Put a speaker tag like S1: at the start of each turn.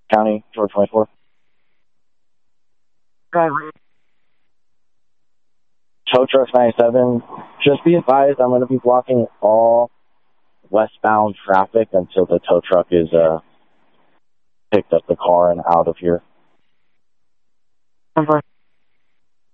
S1: County, George 24. Tow Truck 97, just be advised I'm going to be blocking all westbound traffic until the tow truck is picked up the car and out of here.